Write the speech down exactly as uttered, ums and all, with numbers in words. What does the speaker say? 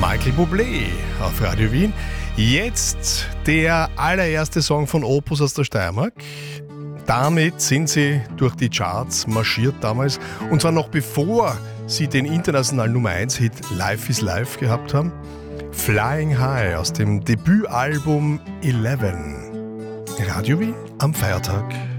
Michael Bublé auf Radio Wien. Jetzt der allererste Song von Opus aus der Steiermark. Damit sind sie durch die Charts marschiert damals. Und zwar noch bevor sie den internationalen Nummer eins Hit Life is Life gehabt haben. Flying High aus dem Debütalbum Eleven. Radio Wien am Feiertag.